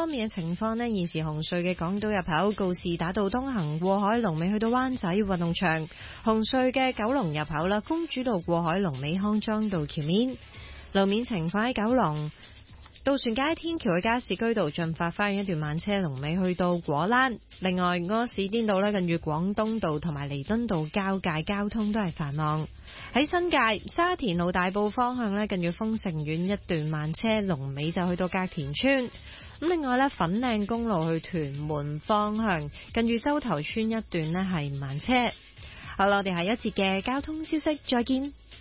方面嘅情況呢，現時紅隧嘅港島入口告士打道東行過海龍尾去到灣仔運動場，紅隧嘅九龍入口啦，公主道過海龍尾康莊道橋面。路面情況喺九龍渡船街天橋嘅加士居道進發花園一段慢車龍尾去到果欄。另外柯士甸道近住廣東道同埋彌敦道交界交通都係繁忙。喺新界沙田路大埔方向近住豐盛苑一段慢車龍尾就去到隔田村。咁另外粉嶺公路去屯門方向近住洲頭村一段係慢車。好啦，我哋下一節嘅交通消息再見。